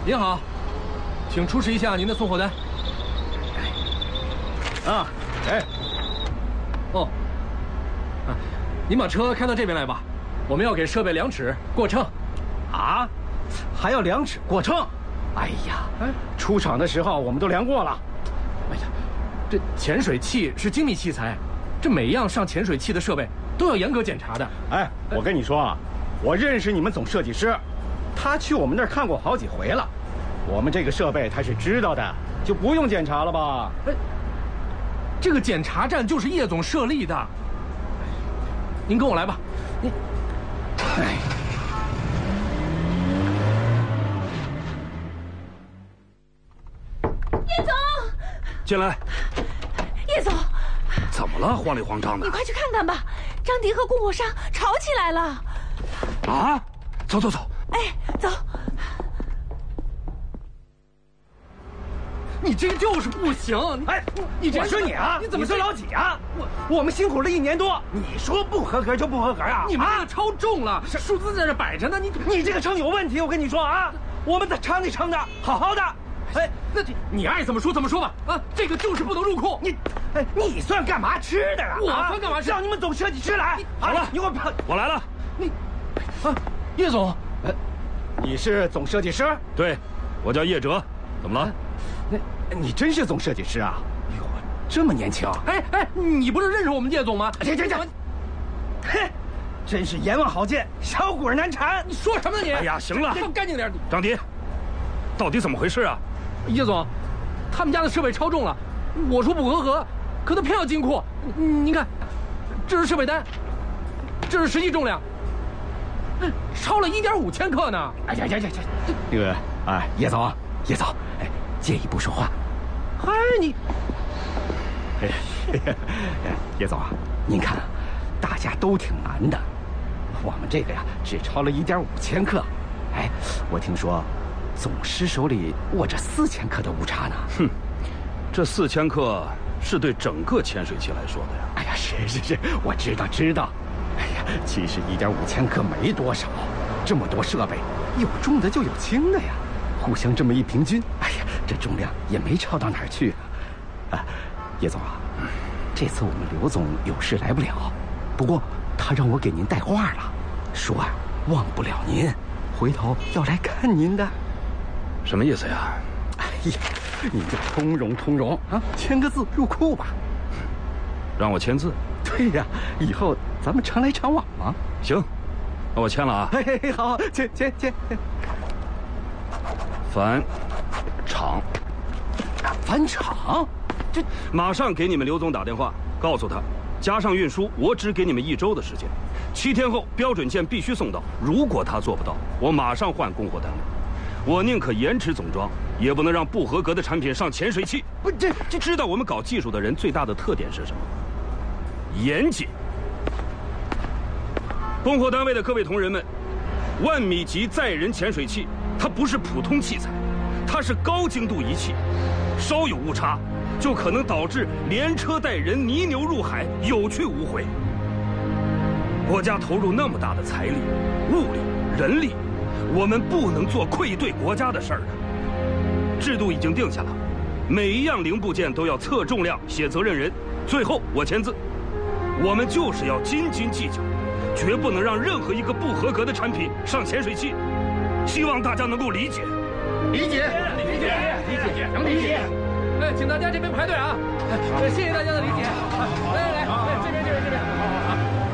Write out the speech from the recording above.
您好，请出示一下您的送货单。 啊，哎， 哦，您把车开到这边来吧，我们要给设备量尺过秤。 啊，还要量尺过秤？哎呀，出厂的时候我们都量过了。 哎呀，这潜水器是精密器材，这每一样上潜水器的设备都要严格检查的。 哎，我跟你说啊，我认识你们总设计师，他去我们那儿看过好几回了。我们这个设备他是知道的，就不用检查了吧？ 哎，这个检查站就是叶总设立的。您跟我来吧。您， 哎， 叶总， 进来。 叶总， 怎么了？慌里慌张的。 你快去看看吧，张迪和供货商吵起来了。 啊，走走走。 哎，走。 你这就是不行！ 哎， 你这我说你啊， 你怎么说老几啊？我们辛苦了1年多，你说不合格就不合格啊？ 你们这个超重了，数字在这摆着呢， 你这个秤有问题，我跟你说啊，我们在厂里称的好好的。 哎，那你爱怎么说怎么说吧。啊，这个就是不能入库。 你算干嘛吃的啊？ 我算干嘛吃？ 让你们总设计师来。 好了， 你给我跑！ 我来了。 叶总， 你是总设计师？ 对，我叫叶哲。怎么了？ 你真是总设计师啊？哎呦，这么年轻！ 哎，你不是认识我们叶总吗？ 这，嘿，真是阎王好见，小鬼难缠。 你说什么呢你？ 哎呀，行了， 放干净点。 张迪，到底怎么回事啊？ 叶总，他们家的设备超重了，我说不合格，可他偏要进库。您看，这是设备单，这是实际重量，超了1.5千克呢。 哎呀，那个啊，叶总，哎，借一步说话。 哎，你， 叶总啊，您看，大家都挺难的，我们这个呀只超了1.5千克。哎，我听说总师手里握着4千克的误差呢。 哼，这4千克是对整个潜水器来说的呀。 哎呀，是，我知道。哎呀，其实1.5千克没多少，这么多设备，有重的就有轻的呀，互相这么一平均，哎呀，这重量也没超到哪儿去啊。叶总啊，这次我们刘总有事来不了，不过他让我给您带话了，说啊忘不了您，回头要来看您的。 什么意思呀？ 哎呀，你就通融啊，签个字入库吧。 让我签字？ 对呀，以后咱们常来常往嘛。 行，那我签了啊。 嘿，好，签。返厂，这马上给你们刘总打电话，告诉他，加上运输，我只给你们1周的时间，7天后标准件必须送到。如果他做不到，我马上换供货单位。我宁可延迟总装，也不能让不合格的产品上潜水器。 不，这知道我们搞技术的人最大的特点是什么？严谨。供货单位的各位同仁们，1米级载人潜水器，它不是普通器材，它是高精度仪器，稍有误差，就可能导致连车带人泥牛入海，有去无回。国家投入那么大的财力、物力、人力，我们不能做愧对国家的事儿的。制度已经定下了，每一样零部件都要测重量、写责任人，最后我签字。我们就是要斤斤计较，绝不能让任何一个不合格的产品上潜水器。希望大家能够理解。 理解。能理解。哎，请大家这边排队啊！谢谢大家的理解。